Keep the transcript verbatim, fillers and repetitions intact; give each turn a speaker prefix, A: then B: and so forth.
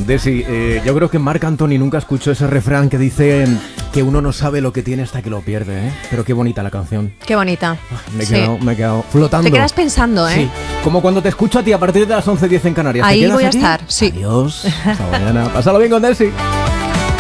A: Desi, eh, yo creo que Marc Anthony nunca escuchó ese refrán que dice que uno no sabe lo que tiene hasta que lo pierde, ¿eh? Pero qué bonita la canción.
B: Qué bonita.
A: Me he,
B: Sí.
A: quedado, me he quedado flotando.
B: Te quedas pensando, ¿eh?
A: Sí, como cuando te escucho a ti a partir de las once diez en Canarias. ¿Te
B: Ahí
A: quedas
B: voy a
A: aquí?
B: estar, sí.
A: Adiós, hasta mañana. Pásalo bien con Desi.